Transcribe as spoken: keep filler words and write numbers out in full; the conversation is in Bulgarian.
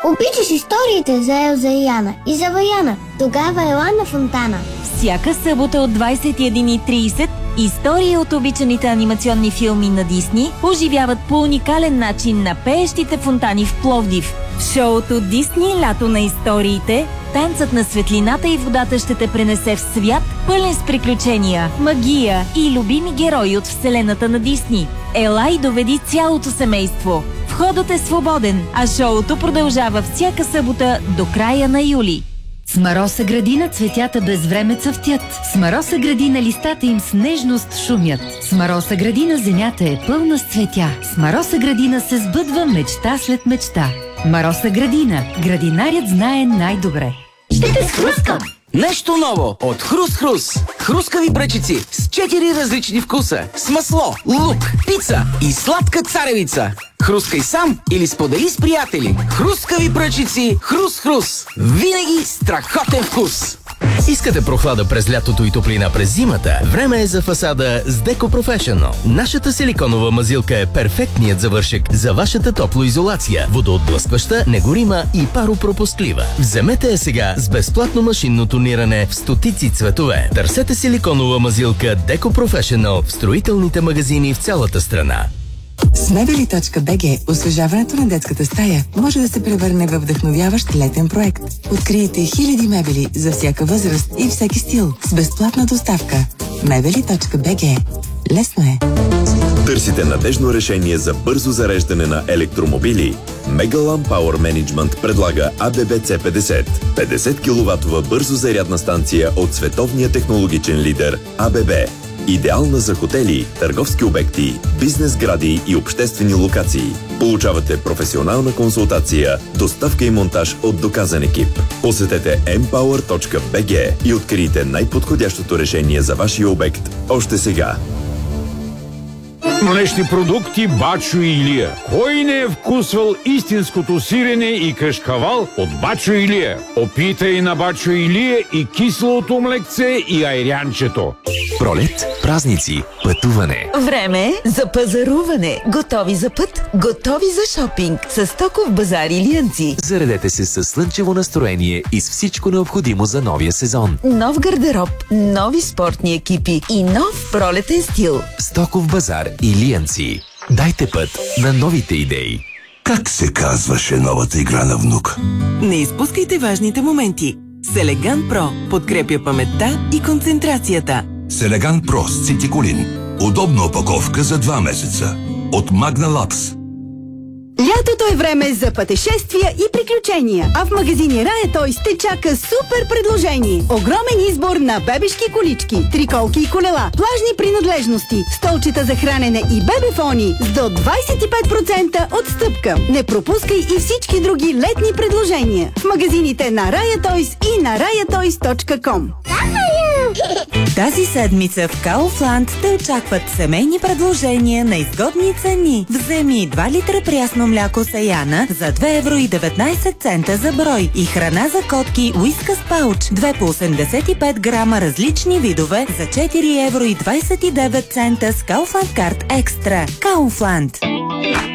Обичаш историите за Елза и Яна и за Ваяна. Тогава ела на фонтана. Всяка събота от двадесет и една и тридесет истории от обичаните анимационни филми на Дисни оживяват по уникален начин на пеещите фонтани в Пловдив. В шоуто Дисни Лято на историите танцът на светлината и водата ще те пренесе в свят, пълен с приключения, магия и любими герои от вселената на Дисни. Ела и доведи цялото семейство. Входът е свободен, а шоуто продължава всяка събота до края на юли. С Мароса градина цветята без време цъфтят. С Мароса градина листата им с нежност шумят. С Мароса градина земята е пълна с цветя. С Мароса градина се сбъдва мечта след мечта. Мароса градина. Градинарят знае най-добре. Ще те схрускам! Нещо ново от Хрус-Хрус. Хрускави пръчици с четири различни вкуса. С масло, лук, пица и сладка царевица. Хрускай сам или сподели с приятели. Хрускави пръчици Хрус-Хрус. Винаги страхотен вкус. Искате прохлада през лятото и топлина през зимата? Време е за фасада с Deco Professional. Нашата силиконова мазилка е перфектният завършек за вашата топлоизолация, водоотблъскваща, негорима и паропропустлива. Вземете я сега с безплатно машинно тониране в стотици цветове. Търсете силиконова мазилка Deco Professional в строителните магазини в цялата страна. С мебели точка би джи освежаването на детската стая може да се превърне във вдъхновяващ летен проект. Открийте хиляди мебели за всяка възраст и всеки стил с безплатна доставка. мебели точка би джи. Лесно е. Търсите надежно решение за бързо зареждане на електромобили? Megalam Power Management предлага А Б Б Ц петдесет. петдесет киловатова бързо зарядна станция от световния технологичен лидер А Б Б. Идеална за хотели, търговски обекти, бизнес гради и обществени локации. Получавате професионална консултация, доставка и монтаж от доказан екип. Посетете ем пауър точка би джи и открийте най-подходящото решение за вашия обект още сега. Млечни продукти Бачо и Илия. Кой не е вкусвал истинското сирене и кашкавал от Бачо и Илия? Опитай на Бачо и Илия и киселото млекце и айрянчето. Пролет, празници, пътуване. Време за пазаруване. Готови за път, готови за шопинг. С Стоков базар Илиянци. Заредете се със слънчево настроение и с всичко необходимо за новия сезон. Нов гардероб, нови спортни екипи и нов пролетен стил. Стоков базар Илиянци. Дайте път на новите идеи. Как се казваше новата игра на внук? Не изпускайте важните моменти. Селеган Про подкрепя паметта и концентрацията. Селеган Про с цитиколин. Удобна опаковка за два месеца. От Magna Labs. Лятото е време за пътешествия и приключения. А в магазини Рая Тойс те чака супер предложение. Огромен избор на бебешки колички, триколки и колела, плажни принадлежности, столчета за хранене и бебефони с до двадесет и пет процента отстъпка. Не пропускай и всички други летни предложения в магазините на Рая Тойс и на рая тойс точка ком. Тази седмица в Kaufland те очакват семейни предложения на изгодни цени. Вземи два литра прясно мляко Саяна за две евро и деветнадесет цента за брой и храна за котки Whiskas Pouch две по осемдесет и пет грама различни видове за четири евро и двадесет и девет цента с Kaufland Card Extra. Kaufland.